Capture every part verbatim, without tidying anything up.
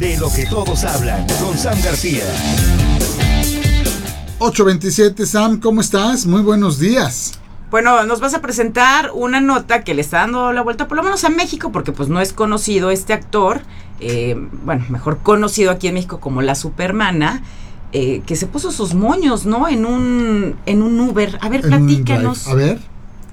De lo que todos hablan, con Sam García. ocho veintisiete, Sam, ¿cómo estás? Muy buenos días. Bueno, nos vas a presentar una nota que le está dando la vuelta por lo menos a México, porque pues no es conocido este actor, eh, bueno, mejor conocido aquí en México como la Supermana, eh, que se puso sus moños, ¿no? En un en un Uber. A ver, platícanos. A ver.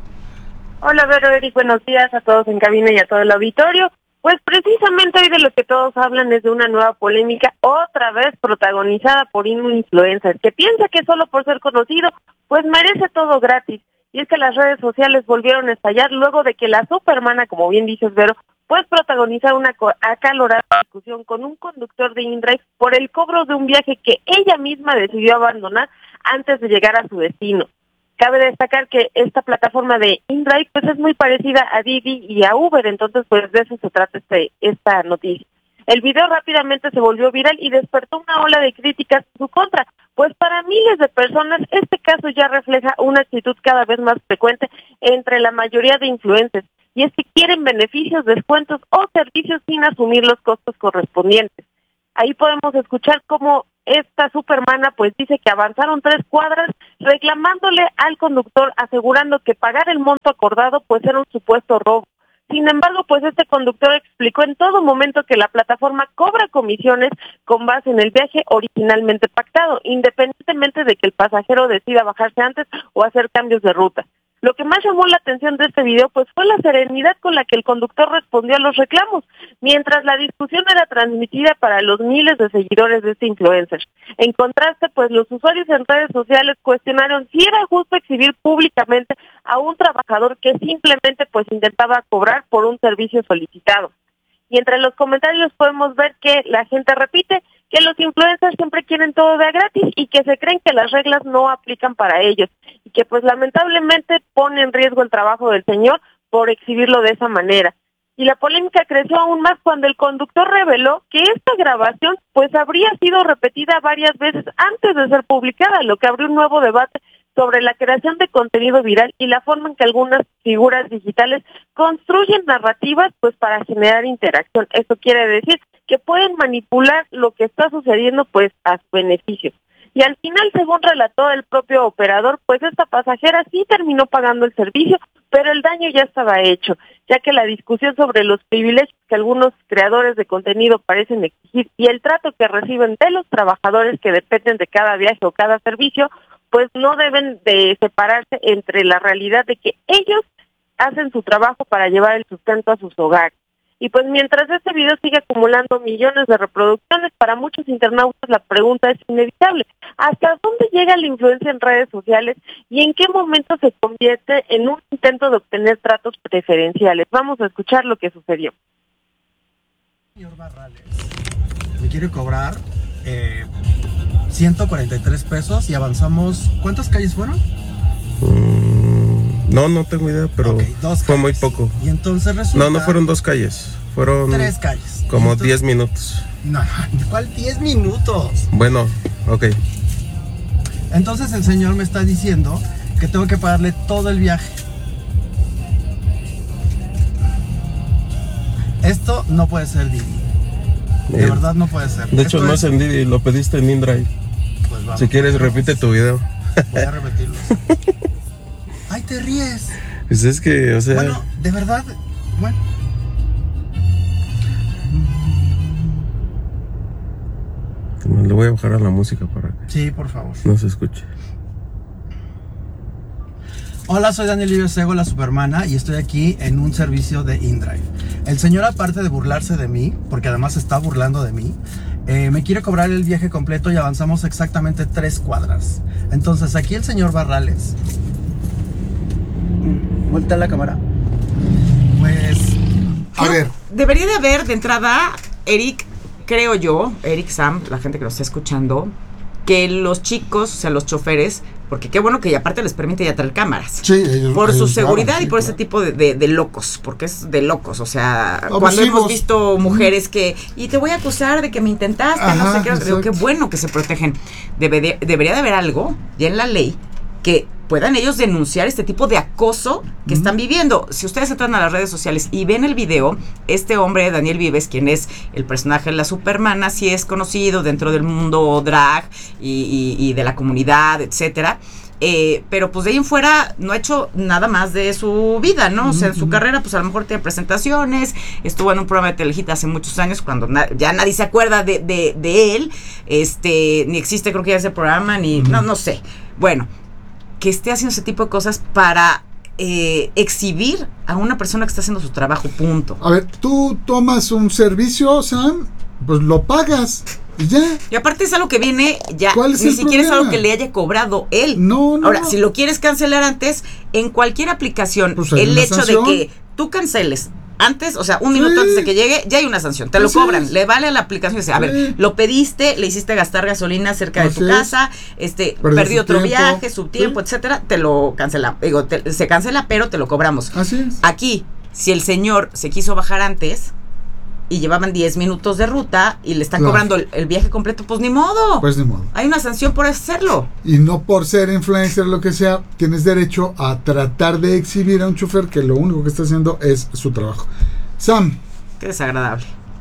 Hola, Vero, Eric, buenos días a todos en cabina y a todo el auditorio. Pues precisamente hoy de lo que todos hablan es de una nueva polémica, otra vez protagonizada por un influencer que piensa que solo por ser conocido, pues merece todo gratis. Y es que las redes sociales volvieron a estallar luego de que la Supermana, como bien dices, Vero, pues protagonizar una acalorada discusión con un conductor de InDrive por el cobro de un viaje que ella misma decidió abandonar antes de llegar a su destino. Cabe destacar que esta plataforma de InDrive pues es muy parecida a Didi y a Uber, entonces pues de eso se trata este esta noticia. El video rápidamente se volvió viral y despertó una ola de críticas en su contra, pues para miles de personas este caso ya refleja una actitud cada vez más frecuente entre la mayoría de influencers, y es que quieren beneficios, descuentos o servicios sin asumir los costos correspondientes. Ahí podemos escuchar cómo esta Supermana pues dice que avanzaron tres cuadras reclamándole al conductor, asegurando que pagar el monto acordado pues era un supuesto robo. Sin embargo, pues este conductor explicó en todo momento que la plataforma cobra comisiones con base en el viaje originalmente pactado, independientemente de que el pasajero decida bajarse antes o hacer cambios de ruta. Lo que más llamó la atención de este video pues fue la serenidad con la que el conductor respondió a los reclamos, mientras la discusión era transmitida para los miles de seguidores de este influencer. En contraste, pues los usuarios en redes sociales cuestionaron si era justo exhibir públicamente a un trabajador que simplemente pues intentaba cobrar por un servicio solicitado. Y entre los comentarios podemos ver que la gente repite que los influencers siempre quieren todo de gratis y que se creen que las reglas no aplican para ellos, y que pues lamentablemente pone en riesgo el trabajo del señor por exhibirlo de esa manera. Y la polémica creció aún más cuando el conductor reveló que esta grabación pues habría sido repetida varias veces antes de ser publicada, lo que abrió un nuevo debate sobre la creación de contenido viral y la forma en que algunas figuras digitales construyen narrativas pues para generar interacción. Esto quiere decir que pueden manipular lo que está sucediendo pues a su beneficio. Y al final, según relató el propio operador, pues esta pasajera sí terminó pagando el servicio, pero el daño ya estaba hecho, ya que la discusión sobre los privilegios que algunos creadores de contenido parecen exigir y el trato que reciben de los trabajadores que dependen de cada viaje o cada servicio, pues no deben de separarse entre la realidad de que ellos hacen su trabajo para llevar el sustento a sus hogares. Y pues mientras este video sigue acumulando millones de reproducciones, para muchos internautas la pregunta es inevitable: ¿hasta dónde llega la influencia en redes sociales y en qué momento se convierte en un intento de obtener tratos preferenciales? Vamos a escuchar lo que sucedió. Señor Barrales, me quiere cobrar eh, ciento cuarenta y tres pesos y avanzamos. ¿Cuántas calles fueron? Mm, no, no tengo idea, pero okay, dos fue calles. muy poco. Y entonces resulta... No, no fueron dos calles, fueron tres calles. Como entonces... diez minutos. No, no, ¿cuál diez minutos? Bueno, ok. Entonces el señor me está diciendo que tengo que pagarle todo el viaje. Esto no puede ser, Didi. De Eh, verdad no puede ser. De hecho, Esto no es en Didi, lo pediste en InDrive. Pues vamos, si quieres, vamos. repite tu video. Voy a repetirlo. Ay, te ríes. Pues es que, o sea... Bueno, de verdad, bueno. Le voy a bajar a la música para que Sí, por favor. no se escuche. Hola, soy Daniel Livio Sego, la Supermana, y estoy aquí en un servicio de InDrive. El señor, aparte de burlarse de mí, porque además se está burlando de mí, eh, me quiere cobrar el viaje completo y avanzamos exactamente tres cuadras. Entonces, aquí el señor Barrales... Vuelta a la cámara. Pues... A ver. Debería de haber de entrada, Eric, creo yo, Eric, Sam, la gente que nos está escuchando, que los chicos, o sea, los choferes, porque qué bueno que aparte les permite ya traer cámaras. Sí, ellos, por su ellos seguridad graban, y por sí, ese claro. tipo de, de, de locos, porque es de locos, o sea, Abusivos. cuando hemos visto mujeres que, y te voy a acusar de que me intentaste, Ajá, no sé qué, digo, qué exacto. bueno que se protegen. Debería, debería de haber algo, ya en la ley, que puedan ellos denunciar este tipo de acoso que uh-huh. están viviendo. Si ustedes entran a las redes sociales y ven el video, este hombre, Daniel Vives, quien es el personaje de la Supermana, sí es conocido dentro del mundo drag y, y, y de la comunidad, etcétera. Eh, pero pues de ahí en fuera no ha hecho nada más de su vida, ¿no? O sea, en su carrera pues a lo mejor tiene presentaciones, estuvo en un programa de Telehit hace muchos años cuando na- ya nadie se acuerda de, de, de él, este, ni existe creo que ya ese programa, ni, no, no sé. Bueno, que esté haciendo ese tipo de cosas para eh, exhibir a una persona que está haciendo su trabajo, punto. A ver, tú tomas un servicio, Sam, pues lo pagas. Y ya. Y aparte es algo que viene ya, ¿Cuál es ni el siquiera problema? es algo que le haya cobrado él. No, no. Ahora, si lo quieres cancelar antes, en cualquier aplicación, pues hay el una hecho sanción. de que tú canceles antes, o sea, un minuto Sí. antes de que llegue, ya hay una sanción, te lo Así cobran, es. le vale a la aplicación y dice, a Sí. ver, lo pediste, le hiciste gastar gasolina cerca de Así tu es. casa, este, Perdió perdió su otro tiempo. viaje, su tiempo, Sí. etcétera, te lo cancela, digo, te- se cancela, pero te lo cobramos. Así es. Aquí, si el señor se quiso bajar antes y llevaban diez minutos de ruta y le están Claro. cobrando el, el viaje completo, pues ni modo. Pues ni modo. Hay una sanción por hacerlo. Y no por ser influencer, lo que sea, tienes derecho a tratar de exhibir a un chofer que lo único que está haciendo es su trabajo. Sam. Qué desagradable.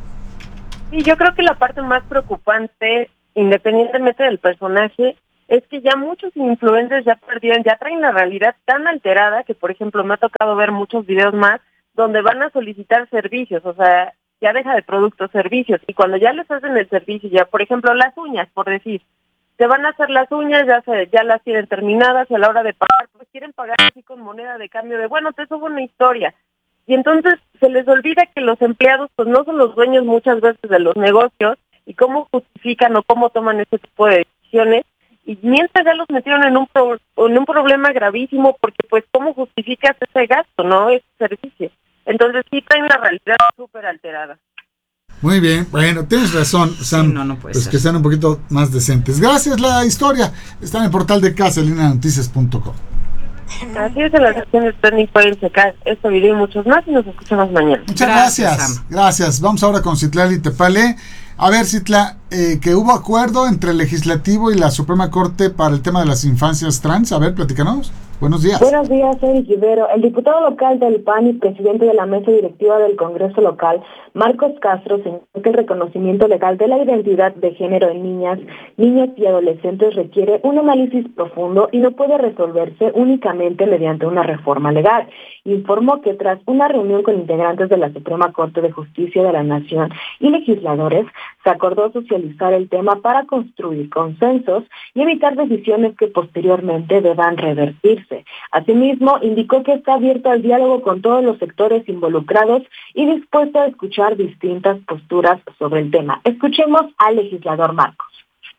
Y yo creo que la parte más preocupante, independientemente del personaje, es que ya muchos influencers ya perdieron, ya traen la realidad tan alterada que, por ejemplo, me ha tocado ver muchos videos más donde van a solicitar servicios, o sea, ya deja de productos, servicios, y cuando ya les hacen el servicio, ya, por ejemplo, las uñas, por decir, te van a hacer las uñas, ya se, ya las tienen terminadas, y a la hora de pagar, pues quieren pagar así con moneda de cambio de, bueno, te subo una historia. Y entonces se les olvida que los empleados pues no son los dueños muchas veces de los negocios y cómo justifican o cómo toman este tipo de decisiones. Y mientras ya los metieron en un pro, en un problema gravísimo porque pues cómo justificas ese gasto, ¿no? Ese servicio. Entonces sí traen la realidad súper alterada. Muy bien, bueno, tienes razón, Sam. Sí, no, no puede pues ser. que sean un poquito más decentes. Gracias, la historia está en el portal de casalina noticias punto com. Así es, en la sección de trending pueden checar este video y muchos más y nos escuchamos mañana. Muchas Gracias, gracias. Sam. Gracias. Vamos ahora con Citlali Tepale. A ver, Citla, eh, que hubo acuerdo entre el Legislativo y la Suprema Corte para el tema de las infancias trans. A ver, platícanos. Buenos días. Buenos días, Eric Rivero. El diputado local del P A N y presidente de la mesa directiva del Congreso local, Marcos Castro, señaló que el reconocimiento legal de la identidad de género en niñas, niños y adolescentes requiere un análisis profundo y no puede resolverse únicamente mediante una reforma legal. Informó que tras una reunión con integrantes de la Suprema Corte de Justicia de la Nación y legisladores, se acordó socializar el tema para construir consensos y evitar decisiones que posteriormente deban revertirse. Asimismo, indicó que está abierto al diálogo con todos los sectores involucrados y dispuesto a escuchar distintas posturas sobre el tema. Escuchemos al legislador Marcos.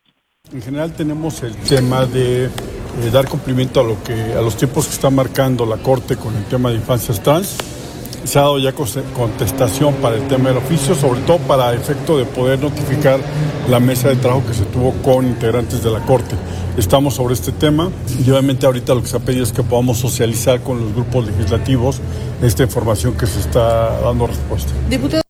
En general tenemos el tema de eh, dar cumplimiento a lo que a los tiempos que está marcando la Corte con el tema de infancias trans. Se ha dado ya contestación para el tema del oficio, sobre todo para efecto de poder notificar la mesa de trabajo que se tuvo con integrantes de la Corte. Estamos sobre este tema y obviamente ahorita lo que se ha pedido es que podamos socializar con los grupos legislativos esta información que se está dando respuesta. Diputado.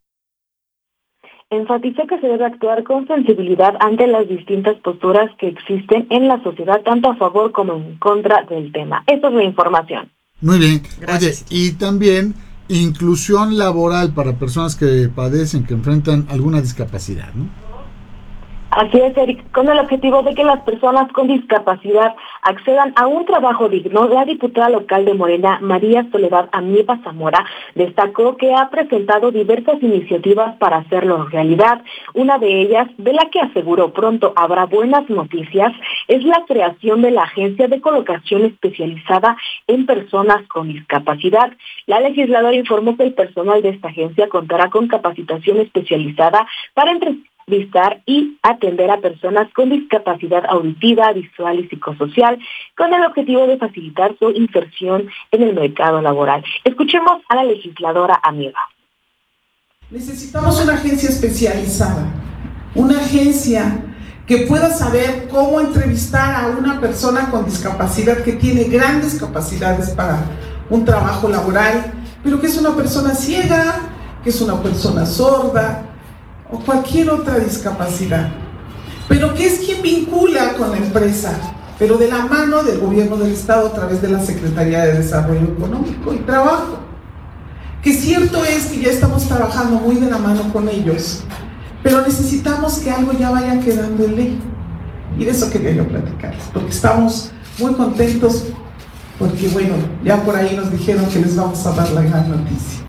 Enfatizó que se debe actuar con sensibilidad ante las distintas posturas que existen en la sociedad, tanto a favor como en contra del tema. Esa es la información. Muy bien. Gracias. Oye, y también inclusión laboral para personas que padecen, que enfrentan alguna discapacidad, ¿no? Así es, Eric, con el objetivo de que las personas con discapacidad accedan a un trabajo digno, la diputada local de Morena, María Soledad Amieva Zamora, destacó que ha presentado diversas iniciativas para hacerlo realidad. Una de ellas, de la que aseguró pronto habrá buenas noticias, es la creación de la Agencia de Colocación Especializada en Personas con Discapacidad. La legisladora informó que el personal de esta agencia contará con capacitación especializada para entre visitar y atender a personas con discapacidad auditiva, visual y psicosocial, con el objetivo de facilitar su inserción en el mercado laboral. Escuchemos a la legisladora Amieva. Necesitamos una agencia especializada, una agencia que pueda saber cómo entrevistar a una persona con discapacidad que tiene grandes capacidades para un trabajo laboral, pero que es una persona ciega, que es una persona sorda, o cualquier otra discapacidad, pero que es quien vincula con la empresa, pero de la mano del gobierno del estado a través de la Secretaría de Desarrollo Económico y Trabajo. Que cierto es que ya estamos trabajando muy de la mano con ellos, pero necesitamos que algo ya vaya quedando en ley. Y de eso quería yo platicarles, porque estamos muy contentos, porque bueno, ya por ahí nos dijeron que les vamos a dar la gran noticia.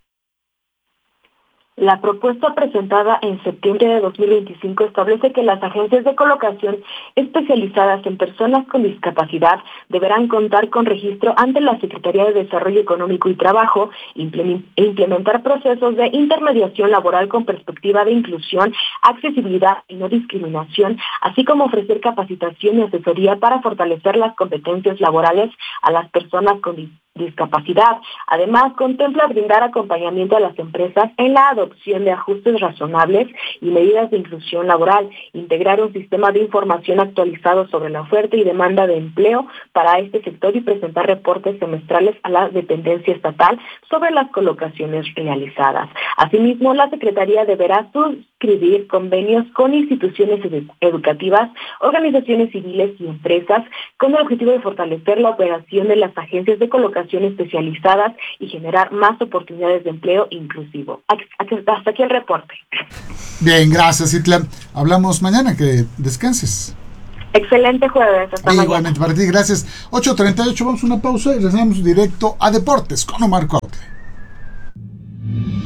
La propuesta presentada en septiembre de dos mil veinticinco establece que las agencias de colocación especializadas en personas con discapacidad deberán contar con registro ante la Secretaría de Desarrollo Económico y Trabajo e implementar procesos de intermediación laboral con perspectiva de inclusión, accesibilidad y no discriminación, así como ofrecer capacitación y asesoría para fortalecer las competencias laborales a las personas con discapacidad. discapacidad. Además, contempla brindar acompañamiento a las empresas en la adopción de ajustes razonables y medidas de inclusión laboral, integrar un sistema de información actualizado sobre la oferta y demanda de empleo para este sector y presentar reportes semestrales a la dependencia estatal sobre las colocaciones realizadas. Asimismo, la Secretaría deberá suscribir convenios con instituciones edu- educativas, organizaciones civiles y empresas con el objetivo de fortalecer la operación de las agencias de colocación especializadas y generar más oportunidades de empleo inclusivo. Hasta aquí el reporte. Bien, gracias, Citlali. Hablamos mañana, que descanses. Excelente jueves, hasta e mañana. Igualmente para ti, gracias. ocho treinta y ocho, vamos a una pausa y regresamos directo a Deportes con Omar Cuautle.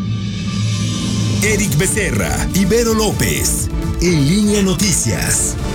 Eric Becerra, Ibero López, En Línea Noticias.